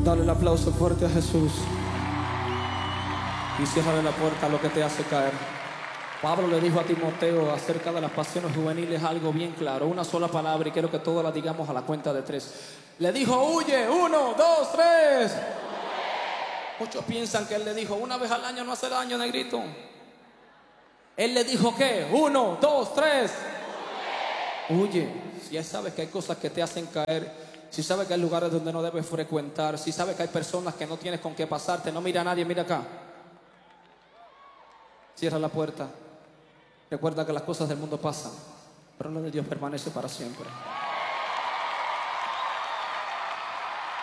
Dale el aplauso fuerte a Jesús. Y ciérrale la puerta a lo que te hace caer. Pablo le dijo a Timoteo acerca de las pasiones juveniles algo bien claro. Una sola palabra y quiero que todos la digamos a la cuenta de 3. Le dijo, huye. 1, 2, 3. Muchos piensan que él le dijo, una vez al año no hace daño, negrito. Él le dijo, ¿qué? 1, 2, 3. Huye. Si ya sabes que hay cosas que te hacen caer, si sabes que hay lugares donde no debes frecuentar, si sabes que hay personas que no tienes con qué pasarte, no mira a nadie, mira acá. Cierra la puerta. Recuerda que las cosas del mundo pasan, pero lo de Dios permanece para siempre.